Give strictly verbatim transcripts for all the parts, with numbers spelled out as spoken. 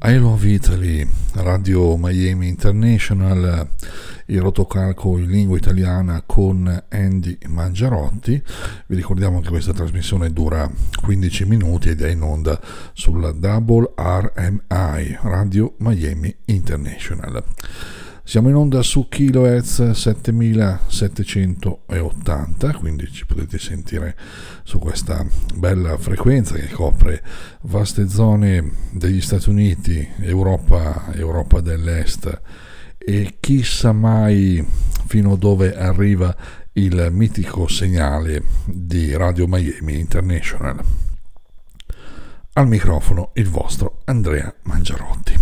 I Love Italy, Radio Miami International, il rotocalco in lingua italiana con Andy Mangiarotti. Vi ricordiamo che questa trasmissione dura quindici minuti ed è in onda sulla Double R M I, Radio Miami International. Siamo in onda su kilohertz settemilasettecentottanta, quindi ci potete sentire su questa bella frequenza che copre vaste zone degli Stati Uniti, Europa, Europa dell'Est e chissà mai fino dove arriva il mitico segnale di Radio Miami International. Al microfono il vostro Andrea Mangiarotti.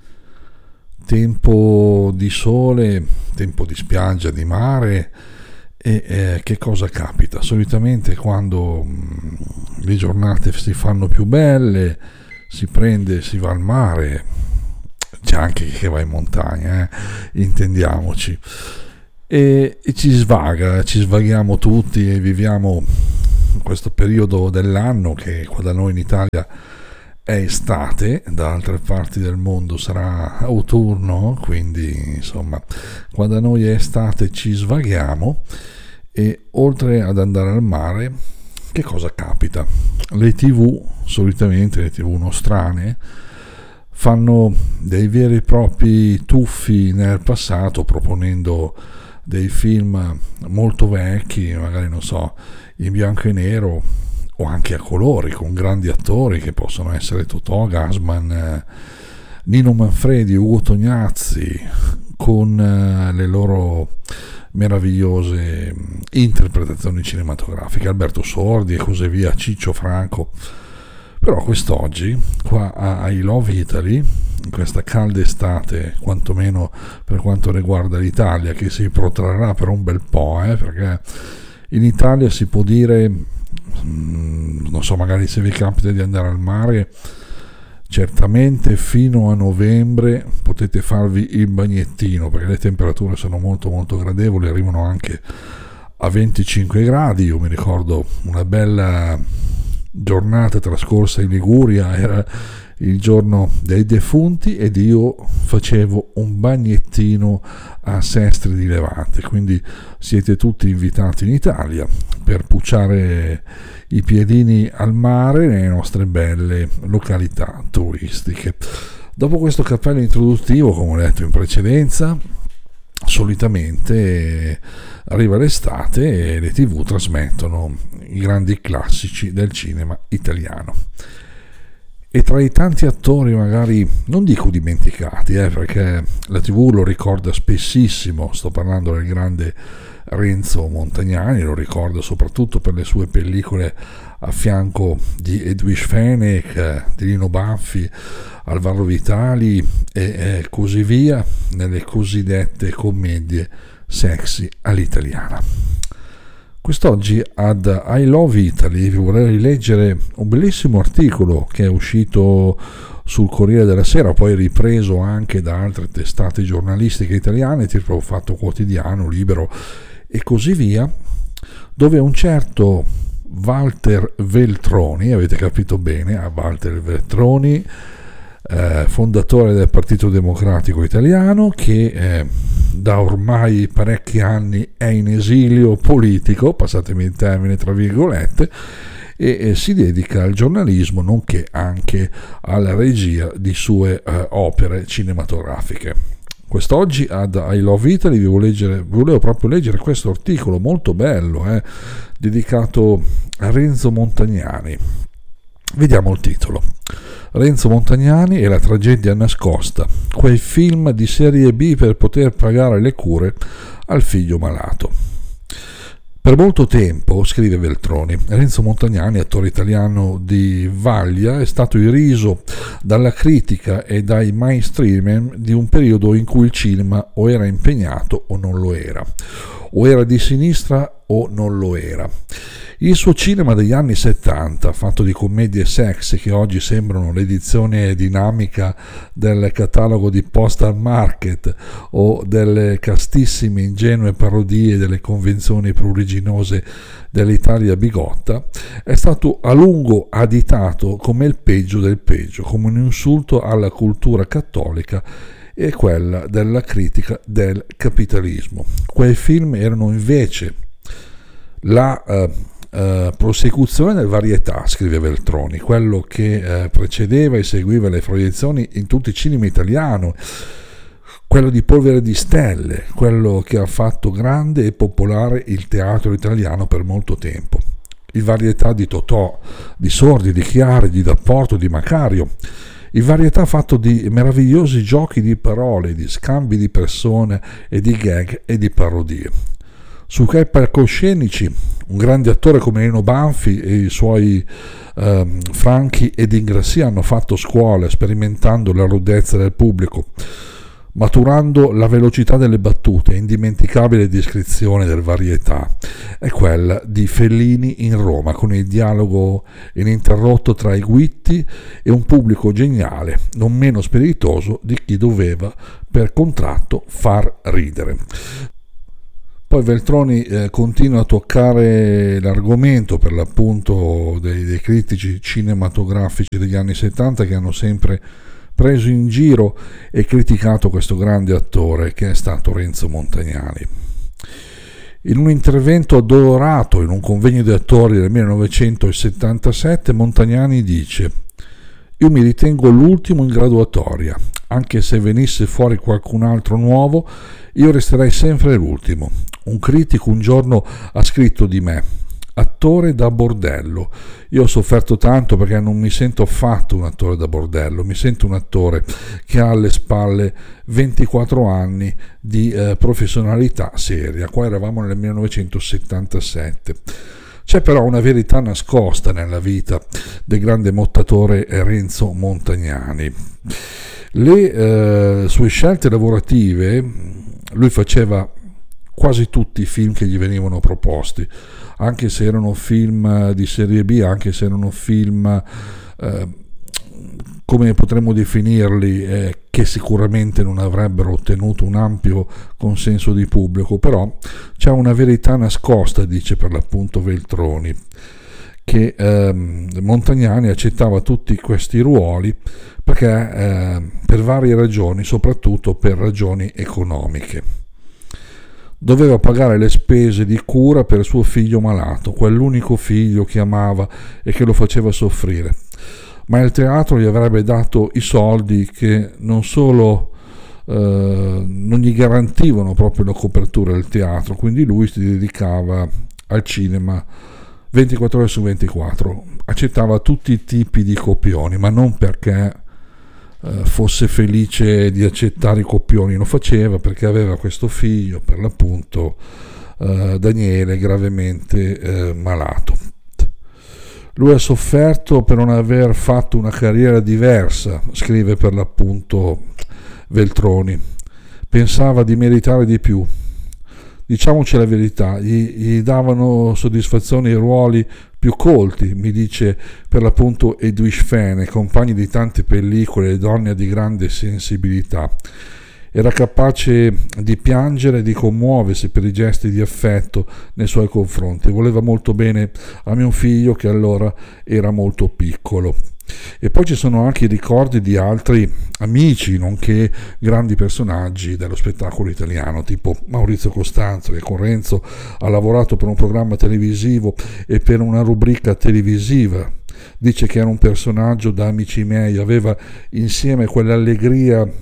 Tempo di sole, tempo di spiaggia, di mare e eh, che cosa capita? Solitamente quando mh, le giornate si fanno più belle, si prende, si va al mare, c'è anche chi va in montagna, eh? Intendiamoci, e, e ci svaga, ci svaghiamo tutti e viviamo questo periodo dell'anno che qua da noi in Italia è estate, da altre parti del mondo sarà autunno, quindi insomma qua da noi è estate, ci svaghiamo e oltre ad andare al mare che cosa capita? Le tv, solitamente le tv nostrane, fanno dei veri e propri tuffi nel passato proponendo dei film molto vecchi, magari non so, in bianco e nero o anche a colori, con grandi attori che possono essere Totò, Gassman, eh, Nino Manfredi, Ugo Tognazzi, con eh, le loro meravigliose interpretazioni cinematografiche, Alberto Sordi e così via, Ciccio Franco. Però quest'oggi, qua a I Love Italy, in questa calda estate, quantomeno per quanto riguarda l'Italia, che si protrarrà per un bel po', eh, perché in Italia si può dire, non so, magari se vi capita di andare al mare, certamente fino a novembre potete farvi il bagnettino, perché le temperature sono molto molto gradevoli, arrivano anche a venticinque gradi. Io mi ricordo una bella giornata trascorsa in Liguria, era il giorno dei defunti ed io facevo un bagnettino a Sestri di Levante, quindi siete tutti invitati in Italia per pucciare i piedini al mare nelle nostre belle località turistiche. Dopo questo cappello introduttivo, come ho detto in precedenza, solitamente arriva l'estate e le tv trasmettono i grandi classici del cinema italiano. E tra i tanti attori magari, non dico dimenticati, eh, perché la tv lo ricorda spessissimo, sto parlando del grande Renzo Montagnani, lo ricorda soprattutto per le sue pellicole a fianco di Edwige Fenech, di Lino Banfi, Alvaro Vitali e eh, così via, nelle cosiddette commedie sexy all'italiana. Quest'oggi ad I Love Italy vi vorrei leggere un bellissimo articolo che è uscito sul Corriere della Sera, poi ripreso anche da altre testate giornalistiche italiane, tipo Fatto Quotidiano, Libero e così via, dove un certo Walter Veltroni, avete capito bene, a Walter Veltroni, eh, fondatore del Partito Democratico Italiano, che eh, da ormai parecchi anni è in esilio politico, passatemi il termine tra virgolette, e eh, si dedica al giornalismo nonché anche alla regia di sue eh, opere cinematografiche. Quest'oggi ad I Love Italy vi volevo, leggere, volevo proprio leggere questo articolo molto bello, eh, dedicato a Renzo Montagnani. Vediamo il titolo. Renzo Montagnani e la tragedia nascosta, quei film di serie B per poter pagare le cure al figlio malato. Per molto tempo, scrive Veltroni, Renzo Montagnani, attore italiano di vaglia, è stato iriso dalla critica e dai mainstream di un periodo in cui il cinema o era impegnato o non lo era. o era di sinistra o non lo era. Il suo cinema degli anni settanta, fatto di commedie sexy che oggi sembrano l'edizione dinamica del catalogo di Postal Market o delle castissime ingenue parodie delle convenzioni pruriginose dell'Italia bigotta, è stato a lungo additato come il peggio del peggio, come un insulto alla cultura cattolica e quella della critica del capitalismo. Quei film erano invece la uh, uh, prosecuzione del varietà, scrive Veltroni, quello che uh, precedeva e seguiva le proiezioni in tutto il cinema italiano, quello di Polvere di Stelle, quello che ha fatto grande e popolare il teatro italiano per molto tempo. Il varietà di Totò, di Sordi, di Chiari, di D'Apporto, di Macario. Il varietà fatto di meravigliosi giochi di parole, di scambi di persone e di gag e di parodie. Su quei palcoscenici un grande attore come Nino Banfi e i suoi ehm, Franchi ed Ingrassia hanno fatto scuola, sperimentando la rudezza del pubblico, maturando la velocità delle battute. Indimenticabile descrizione del varietà è quella di Fellini in Roma, con il dialogo ininterrotto tra i Guitti e un pubblico geniale, non meno spiritoso di chi doveva per contratto far ridere. Poi Veltroni eh, continua a toccare l'argomento, per l'appunto, dei, dei critici cinematografici degli anni settanta, che hanno sempre preso in giro e criticato questo grande attore che è stato Renzo Montagnani. In un intervento addolorato in un convegno di attori del millenovecentosettantasette, Montagnani dice: «Io mi ritengo l'ultimo in graduatoria, anche se venisse fuori qualcun altro nuovo, io resterei sempre l'ultimo. Un critico un giorno ha scritto di me: attore da bordello. Io ho sofferto tanto perché non mi sento affatto un attore da bordello, mi sento un attore che ha alle spalle ventiquattro anni di eh, professionalità seria». Qua eravamo nel millenovecentosettantasette. C'è però una verità nascosta nella vita del grande mottatore Renzo Montagnani. Le eh, sue scelte lavorative, lui faceva quasi tutti i film che gli venivano proposti, anche se erano film di serie B, anche se erano film, eh, come potremmo definirli, eh, che sicuramente non avrebbero ottenuto un ampio consenso di pubblico. Però c'è una verità nascosta, dice per l'appunto Veltroni, che eh, Montagnani accettava tutti questi ruoli perché eh, per varie ragioni, soprattutto per ragioni economiche. Doveva pagare le spese di cura per suo figlio malato, quell'unico figlio che amava e che lo faceva soffrire. Ma il teatro gli avrebbe dato i soldi che non solo eh, non gli garantivano proprio la copertura del teatro, quindi lui si dedicava al cinema ventiquattro ore su ventiquattro. Accettava tutti i tipi di copioni, ma non perché eh, fosse felice di accettare i copioni, lo faceva perché aveva questo figlio, per l'appunto eh, Daniele, gravemente eh, malato. Lui ha sofferto per non aver fatto una carriera diversa, scrive per l'appunto Veltroni. Pensava di meritare di più. Diciamoci la verità, gli, gli davano soddisfazione i ruoli più colti, mi dice per l'appunto Edwige Fene, compagni di tante pellicole e donna di grande sensibilità. Era capace di piangere e di commuoversi per i gesti di affetto nei suoi confronti. Voleva molto bene a mio figlio, che allora era molto piccolo. E poi ci sono anche i ricordi di altri amici, nonché grandi personaggi dello spettacolo italiano, tipo Maurizio Costanzo, che con Renzo ha lavorato per un programma televisivo e per una rubrica televisiva. Dice che era un personaggio da amici miei, aveva insieme quell'allegria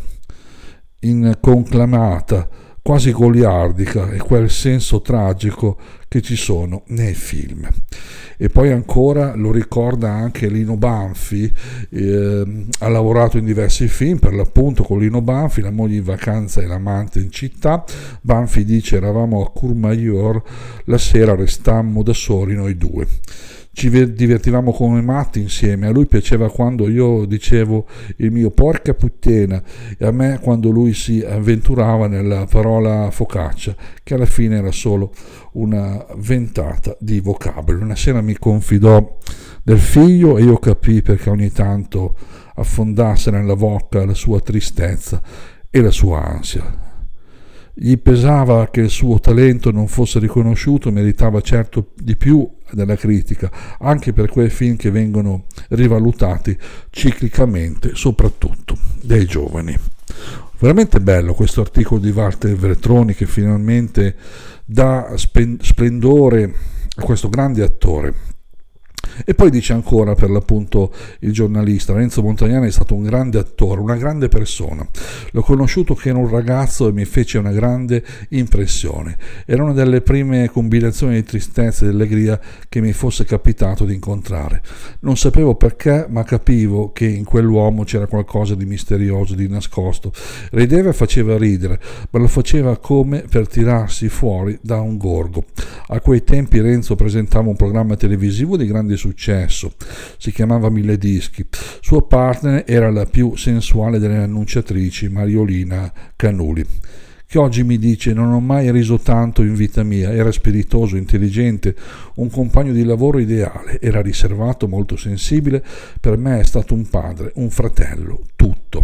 inconclamata, quasi goliardica, e quel senso tragico che ci sono nei film. E poi ancora lo ricorda anche Lino Banfi, eh, ha lavorato in diversi film, per l'appunto con Lino Banfi, La moglie in vacanza e l'amante in città. Banfi dice: eravamo a Courmayeur, la sera restammo da soli noi due. ci divertivamo come matti insieme. A lui piaceva quando io dicevo il mio porca puttana, e a me quando lui si avventurava nella parola focaccia, che alla fine era solo una ventata di vocaboli. Una sera mi confidò del figlio e io capii perché ogni tanto affondasse nella bocca la sua tristezza e la sua ansia. Gli pesava che il suo talento non fosse riconosciuto, meritava certo di più della critica, anche per quei film che vengono rivalutati ciclicamente, soprattutto dai giovani. Veramente bello questo articolo di Walter Veltroni, che finalmente dà splendore a questo grande attore. E poi dice ancora, per l'appunto, il giornalista: Renzo Montagnani è stato un grande attore, una grande persona. L'ho conosciuto che era un ragazzo e mi fece una grande impressione. Era una delle prime combinazioni di tristezza e di allegria che mi fosse capitato di incontrare. Non sapevo perché, ma capivo che in quell'uomo c'era qualcosa di misterioso, di nascosto. Rideva e faceva ridere, ma lo faceva come per tirarsi fuori da un gorgo. A quei tempi Renzo presentava un programma televisivo di grande successo, si chiamava Mille Dischi. Suo partner era la più sensuale delle annunciatrici, Mariolina Canuli, che oggi mi dice: non ho mai riso tanto in vita mia. Era spiritoso, intelligente, un compagno di lavoro ideale, era riservato, molto sensibile. Per me è stato un padre, un fratello, tutto.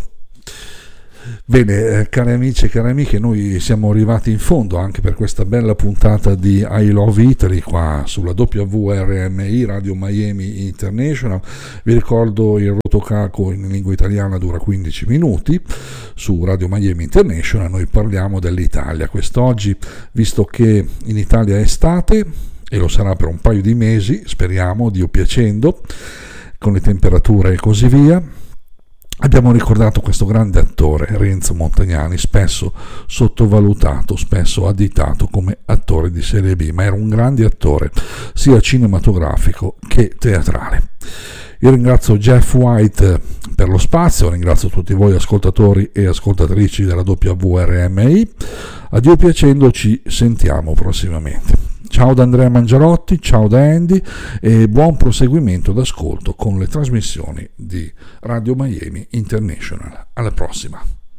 Bene, eh, cari amici e cari amiche, noi siamo arrivati in fondo anche per questa bella puntata di I Love Italy qua sulla W R M I Radio Miami International. Vi ricordo il rotocaco in lingua italiana dura quindici minuti su Radio Miami International. Noi parliamo dell'Italia quest'oggi, visto che in Italia è estate e lo sarà per un paio di mesi, speriamo, Dio piacendo, con le temperature e così via. Abbiamo ricordato questo grande attore, Renzo Montagnani, spesso sottovalutato, spesso additato come attore di serie B, ma era un grande attore sia cinematografico che teatrale. Io ringrazio Jeff White per lo spazio, ringrazio tutti voi ascoltatori e ascoltatrici della W R M I. A Dio piacendo ci sentiamo prossimamente. Ciao da Andrea Mangiarotti, ciao da Andy e buon proseguimento d'ascolto con le trasmissioni di Radio Miami International. Alla prossima.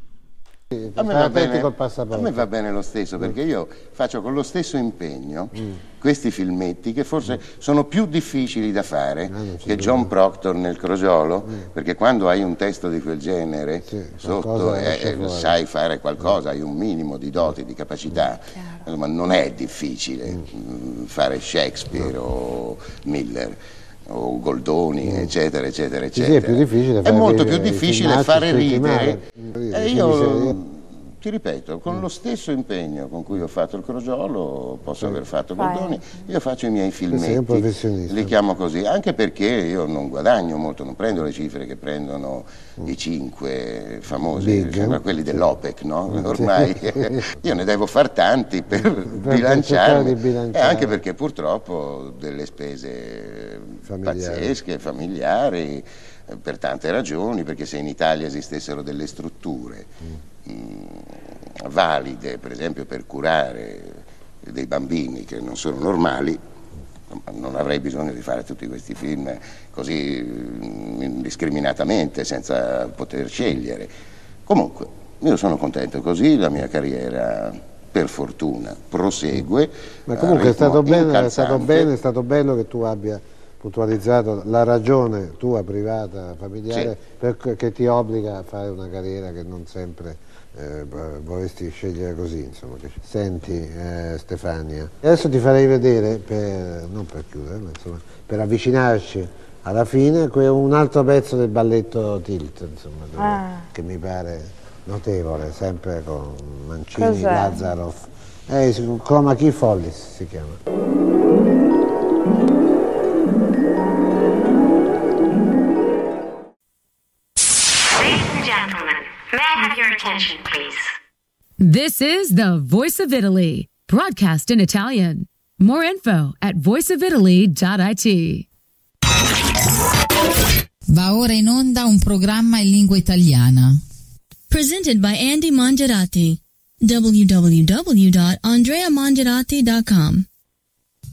A me, va bene, a me va bene lo stesso, perché io faccio con lo stesso impegno mm. questi filmetti che forse mm. sono più difficili da fare no, che John Proctor nel Crogiolo, mm. perché quando hai un testo di quel genere sì, sotto eh, sai fare qualcosa, mm. hai un minimo di doti, di capacità, mm. ma non è difficile mm. fare Shakespeare no. o Miller o Goldoni, mm. eccetera, eccetera, eccetera. Sì, è più difficile fare, è molto più difficile fare ridere. E io ti ripeto, con mm. lo stesso impegno con cui ho fatto il Crogiolo, posso sì. aver fatto Goldoni, io faccio i miei filmetti, li chiamo così, anche perché io non guadagno molto, non prendo le cifre che prendono mm. i cinque famosi, sembra quelli sì. dell'OPEC, no? Mm. Ormai io ne devo far tanti per, per bilanciarmi, e anche perché purtroppo ho delle spese familiari. pazzesche, familiari, per tante ragioni, perché se in Italia esistessero delle strutture mm. mh, valide, per esempio per curare dei bambini che non sono normali, non avrei bisogno di fare tutti questi film così mh, indiscriminatamente, senza poter scegliere. Comunque, io sono contento così, la mia carriera per fortuna prosegue. Ma comunque è stato bene, è stato bene, è stato bello che tu abbia puntualizzato la ragione tua privata, familiare, sì. per, che ti obbliga a fare una carriera che non sempre eh, vorresti scegliere così, insomma. Senti eh, Stefania, adesso ti farei vedere, per, non per chiudere, ma insomma, per avvicinarci alla fine, un altro pezzo del balletto Tilt, insomma, dove, ah. che mi pare notevole, sempre con Mancini, Lazaroff, eh, Chroma Key Follies si chiama. May I have your attention, please? This is the Voice of Italy, broadcast in Italian. More info at voice of italy dot it. Va ora in onda un programma in lingua italiana. Presented by Andy Mangiarati. w w w dot andrea mangiarati dot com